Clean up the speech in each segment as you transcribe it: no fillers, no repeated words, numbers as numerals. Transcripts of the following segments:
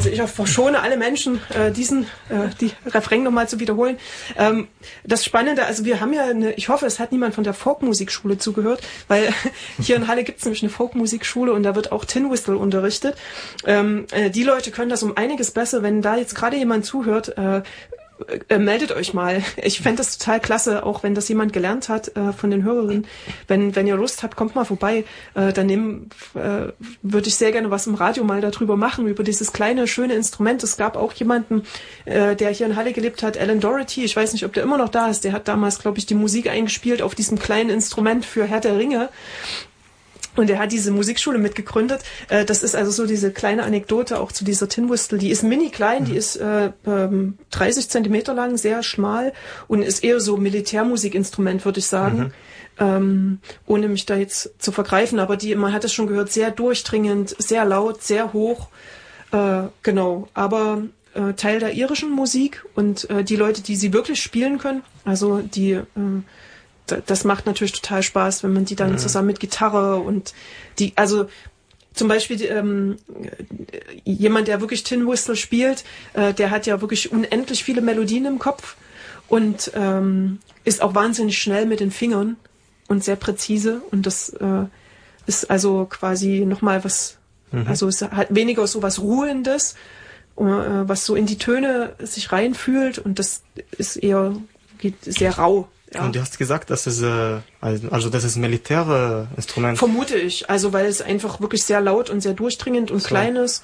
Also ich verschone alle Menschen, die Refrain nochmal zu wiederholen. Das Spannende, also wir haben ja ich hoffe, es hat niemand von der Folkmusikschule zugehört, weil hier in Halle gibt es nämlich eine Folkmusikschule und da wird auch Tin Whistle unterrichtet. Die Leute können das um einiges besser, wenn da jetzt gerade jemand zuhört, meldet euch mal. Ich fände das total klasse, auch wenn das jemand gelernt hat von den Hörerinnen. Wenn ihr Lust habt, kommt mal vorbei. Dann würde ich sehr gerne was im Radio mal darüber machen, über dieses kleine, schöne Instrument. Es gab auch jemanden, der hier in Halle gelebt hat, Alan Doherty. Ich weiß nicht, ob der immer noch da ist. Der hat damals, glaube ich, die Musik eingespielt auf diesem kleinen Instrument für Herr der Ringe. Und er hat diese Musikschule mitgegründet. Das ist also so diese kleine Anekdote auch zu dieser Tin Whistle. Die ist mini klein, die ist 30 Zentimeter lang, sehr schmal und ist eher so Militärmusikinstrument, würde ich sagen. Ohne mich da jetzt zu vergreifen. Aber man hat es schon gehört, sehr durchdringend, sehr laut, sehr hoch. Genau, aber Teil der irischen Musik und die Leute, die sie wirklich spielen können, also das macht natürlich total Spaß, wenn man die dann zusammen mit Gitarre und also zum Beispiel jemand, der wirklich Tin Whistle spielt, der hat ja wirklich unendlich viele Melodien im Kopf und ist auch wahnsinnig schnell mit den Fingern und sehr präzise und das ist also quasi nochmal was, also es hat weniger so was Ruhendes, was so in die Töne sich reinfühlt und das ist geht sehr rau. Ja. Und du hast gesagt, das ist das ist Militärinstrument. Vermute ich, also weil es einfach wirklich sehr laut und sehr durchdringend und klein ist.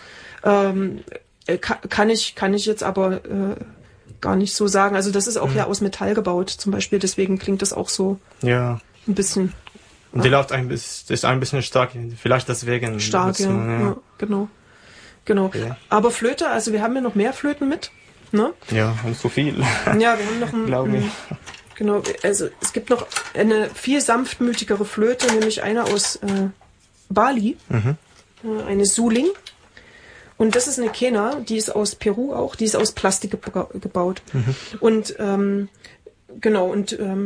Kann ich jetzt aber gar nicht so sagen. Also das ist auch ja aus Metall gebaut zum Beispiel, deswegen klingt das auch so ein bisschen. Und die Laut ist ein bisschen stark, vielleicht deswegen. Stark, ja, genau. Okay. Aber Flöte, also wir haben ja noch mehr Flöten mit, ne? Ja, und so viel. Ja, wir haben noch glaube ich. Genau, also es gibt noch eine viel sanftmütigere Flöte, nämlich eine aus Bali, eine Suling. Und das ist eine Quena, die ist aus Peru auch, die ist aus Plastik gebaut. Und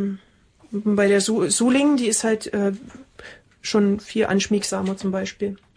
bei der Suling, die ist halt schon viel anschmiegsamer zum Beispiel.